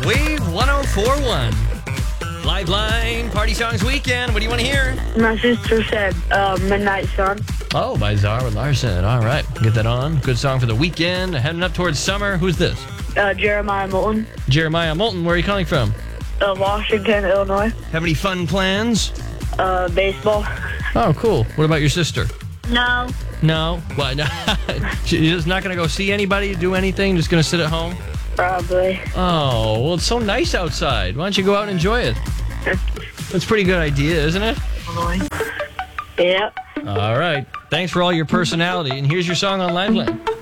Wave 1041. Liveline Party Songs Weekend. What do you want to hear? My sister said Midnight Sun. Oh, by Zara Larson. All right. Get that on. Good song for the weekend. Heading up towards summer. Who's this? Jeremiah Moulton. Jeremiah Moulton. Where are you calling from? Washington, Illinois. Have any fun plans? Baseball. Oh, cool. What about your sister? No. No? What? She's just not going to go see anybody, do anything? Just going to sit at home? Probably. Oh, well, it's so nice outside. Why don't you go out and enjoy it? That's a pretty good idea, isn't it? Yep. All right. Thanks for all your personality. And here's your song on Liveline.